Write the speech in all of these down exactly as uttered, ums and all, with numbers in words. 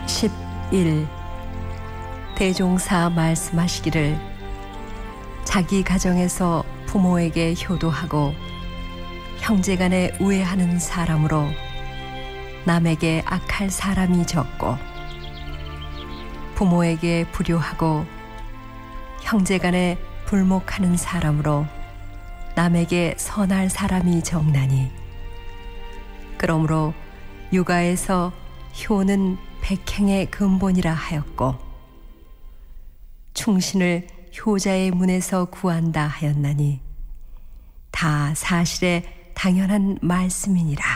십일. 대종사 말씀하시기를 자기 가정에서 부모에게 효도하고 형제간에 우애하는 사람으로 남에게 악할 사람이 적고 부모에게 불효하고 형제간에 불목하는 사람으로 남에게 선할 사람이 적나니 그러므로 육아에서 효는 백행의 근본이라 하였고 충신을 효자의 문에서 구한다 하였나니 다 사실에 당연한 말씀이니라.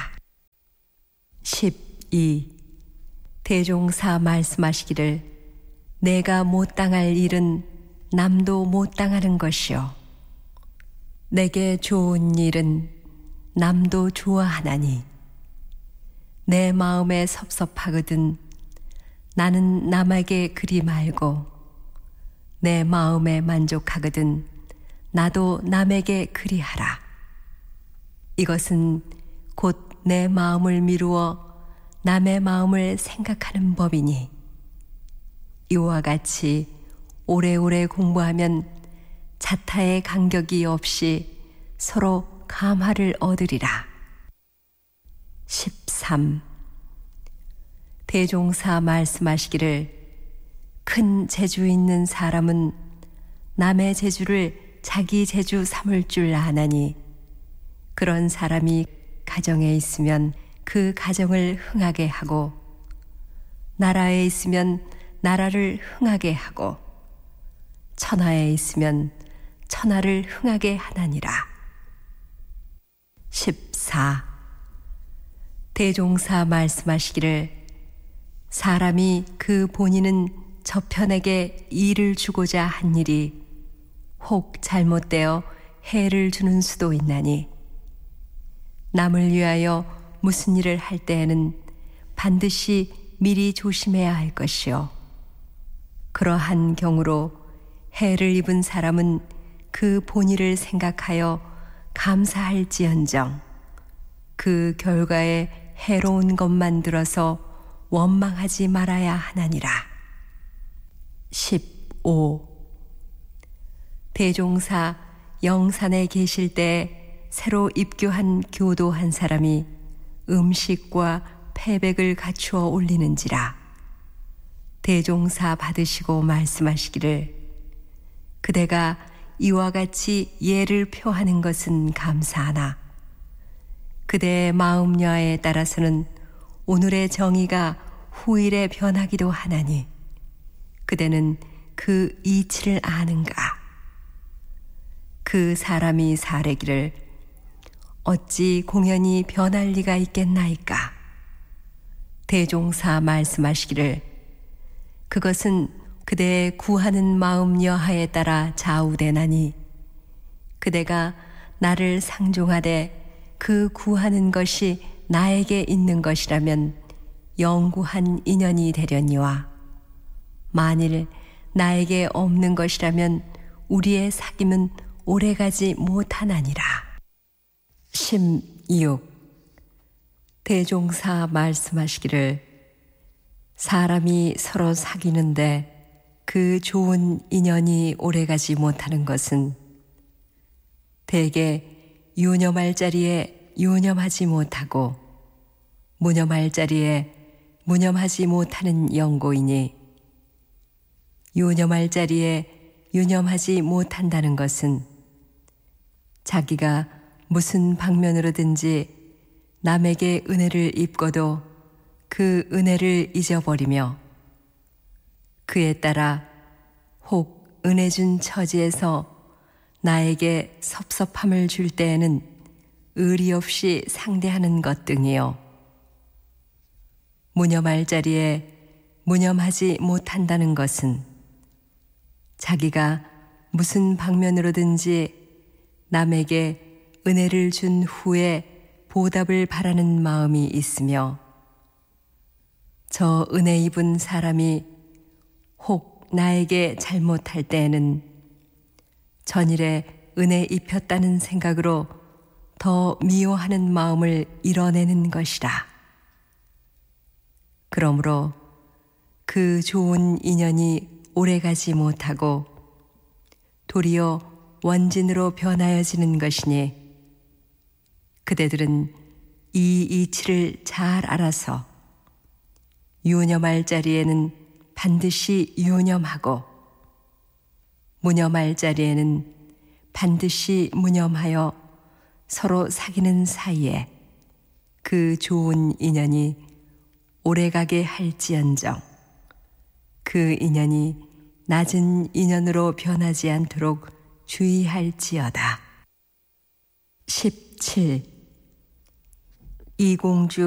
십이. 대종사 말씀하시기를 내가 못 당할 일은 남도 못 당하는 것이요 내게 좋은 일은 남도 좋아하나니 내 마음에 섭섭하거든 나는 남에게 그리 말고 내 마음에 만족하거든 나도 남에게 그리하라. 이것은 곧 내 마음을 미루어 남의 마음을 생각하는 법이니 이와 같이 오래오래 공부하면 자타의 간격이 없이 서로 감화를 얻으리라. 십삼. 대종사 말씀하시기를 큰 재주 있는 사람은 남의 재주를 자기 재주 삼을 줄 아나니 그런 사람이 가정에 있으면 그 가정을 흥하게 하고 나라에 있으면 나라를 흥하게 하고 천하에 있으면 천하를 흥하게 하나니라. 십사. 대종사 말씀하시기를 사람이 그 본인은 저편에게 이를 주고자 한 일이 혹 잘못되어 해를 주는 수도 있나니 남을 위하여 무슨 일을 할 때에는 반드시 미리 조심해야 할 것이요 그러한 경우로 해를 입은 사람은 그 본의를 생각하여 감사할지언정 그 결과에 해로운 것만 들어서 원망하지 말아야 하나니라. 십오. 대종사 영산에 계실 때 새로 입교한 교도 한 사람이 음식과 패백을 갖추어 올리는지라 대종사 받으시고 말씀하시기를 그대가 이와 같이 예를 표하는 것은 감사하나 그대의 마음 여하에 따라서는 오늘의 정의가 후일에 변하기도 하나니 그대는 그 이치를 아는가? 그 사람이 사례기를 어찌 공연히 변할 리가 있겠나이까? 대종사 말씀하시기를 그것은 그대의 구하는 마음 여하에 따라 좌우되나니 그대가 나를 상종하되 그 구하는 것이 나에게 있는 것이라면 영구한 인연이 되려니와 만일 나에게 없는 것이라면 우리의 사귐은 오래가지 못하나니라. 십육. 대종사 말씀하시기를 사람이 서로 사귀는데 그 좋은 인연이 오래가지 못하는 것은 대개 유념할 자리에 유념하지 못하고 무념할 자리에 무념하지 못하는 연고이니 유념할 자리에 유념하지 못한다는 것은 자기가 무슨 방면으로든지 남에게 은혜를 입고도 그 은혜를 잊어버리며 그에 따라 혹 은혜 준 처지에서 나에게 섭섭함을 줄 때에는 의리 없이 상대하는 것 등이요 무념할 자리에 무념하지 못한다는 것은 자기가 무슨 방면으로든지 남에게 은혜를 준 후에 보답을 바라는 마음이 있으며 저 은혜 입은 사람이 혹 나에게 잘못할 때에는 전일에 은혜 입혔다는 생각으로 더 미워하는 마음을 이뤄내는 것이라. 그러므로 그 좋은 인연이 오래가지 못하고 도리어 원진으로 변하여지는 것이니 그대들은 이 이치를 잘 알아서 유념할 자리에는 반드시 유념하고 무념할 자리에는 반드시 무념하여 서로 사귀는 사이에 그 좋은 인연이 오래가게 할지언정 그 인연이 낮은 인연으로 변하지 않도록 주의할지어다. 십칠. 이공주